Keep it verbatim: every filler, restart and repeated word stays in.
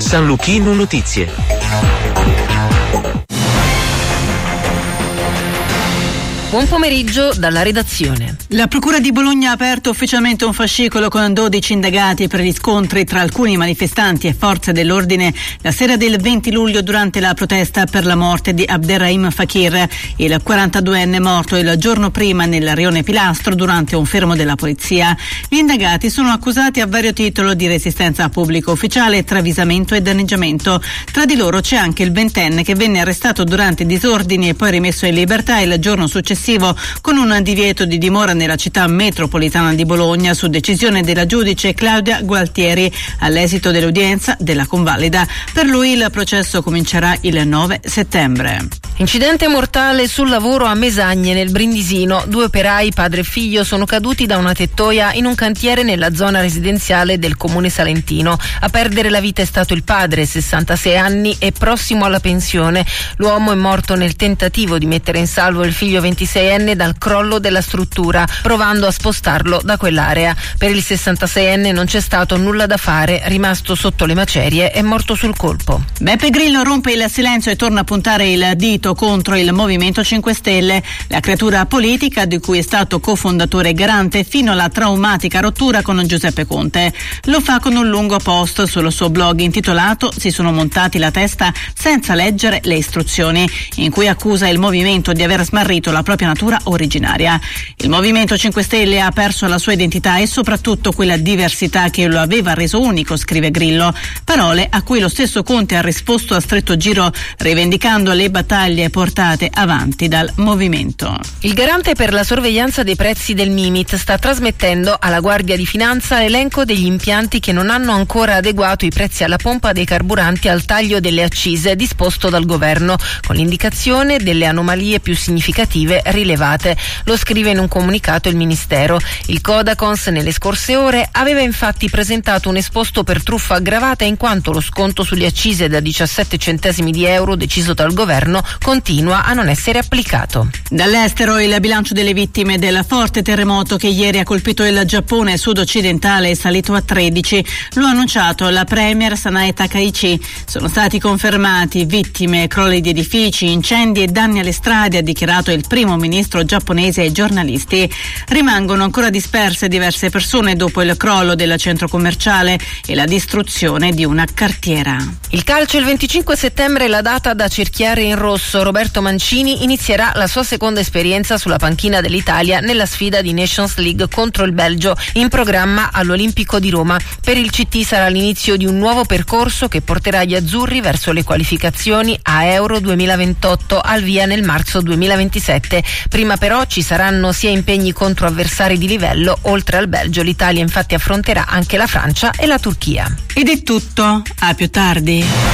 San Luchino Notizie. Buon pomeriggio dalla redazione. La Procura di Bologna ha aperto ufficialmente un fascicolo con dodici indagati per gli scontri tra alcuni manifestanti e forze dell'ordine la sera del venti luglio durante la protesta per la morte di Abderrahim Fakir, il quarantaduenne morto il giorno prima nel rione Pilastro durante un fermo della polizia. Gli indagati sono accusati a vario titolo di resistenza a pubblico ufficiale, travisamento e danneggiamento. Tra di loro c'è anche il ventenne che venne arrestato durante i disordini e poi rimesso in libertà il giorno successivo con un divieto di dimora nella città metropolitana di Bologna su decisione della giudice Claudia Gualtieri all'esito dell'udienza della convalida. Per lui il processo comincerà il nove settembre. Incidente mortale sul lavoro a Mesagne nel Brindisino. Due operai, padre e figlio, sono caduti da una tettoia in un cantiere nella zona residenziale del comune salentino. A perdere la vita è stato il padre, sessantasei anni e prossimo alla pensione. L'uomo è morto nel tentativo di mettere in salvo il figlio ventiseienne dal crollo della struttura, provando a spostarlo da quell'area. Per il sessantaseienne non c'è stato nulla da fare, rimasto sotto le macerie e morto sul colpo. Beppe Grillo rompe il silenzio e torna a puntare il dito contro il Movimento cinque Stelle, la creatura politica di cui è stato cofondatore e garante fino alla traumatica rottura con Giuseppe Conte. Lo fa con un lungo post sul suo blog intitolato "Si sono montati la testa senza leggere le istruzioni", in cui accusa il movimento di aver smarrito la propria natura originaria. Il Movimento cinque Stelle ha perso la sua identità e soprattutto quella diversità che lo aveva reso unico, scrive Grillo, parole a cui lo stesso Conte ha risposto a stretto giro rivendicando le battaglie portate avanti dal movimento. Il garante per la sorveglianza dei prezzi del Mimit sta trasmettendo alla Guardia di Finanza l'elenco degli impianti che non hanno ancora adeguato i prezzi alla pompa dei carburanti al taglio delle accise disposto dal governo, con l'indicazione delle anomalie più significative rilevate. Lo scrive in un comunicato il Ministero. Il Codacons nelle scorse ore aveva infatti presentato un esposto per truffa aggravata in quanto lo sconto sulle accise da diciassette centesimi di euro deciso dal governo continua a non essere applicato. Dall'estero il bilancio delle vittime del forte terremoto che ieri ha colpito il Giappone sud-occidentale è salito a tredici. Lo ha annunciato la premier Sanae Takaichi. Sono stati confermati vittime, crolli di edifici, incendi e danni alle strade, ha dichiarato il primo ministro giapponese ai giornalisti. Rimangono ancora disperse diverse persone dopo il crollo del centro commerciale e la distruzione di una cartiera. Il calcio il venticinque settembre è la data da cerchiare in rosso. Roberto Mancini inizierà la sua seconda esperienza sulla panchina dell'Italia nella sfida di Nations League contro il Belgio in programma all'Olimpico di Roma. Per il C T sarà l'inizio di un nuovo percorso che porterà gli azzurri verso le qualificazioni a Euro duemilaventotto al via nel marzo duemilaventisette. Prima però ci saranno sia impegni contro avversari di livello. Oltre al Belgio l'Italia infatti affronterà anche la Francia e la Turchia. Ed è tutto, a più tardi.